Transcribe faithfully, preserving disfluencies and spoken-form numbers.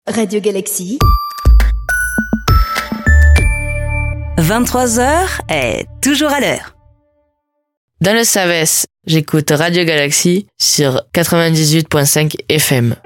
Radio Galaxy. vingt-trois heures est toujours à l'heure. Dans le Savès, j'écoute Radio Galaxy sur quatre-vingt-dix-huit virgule cinq F M.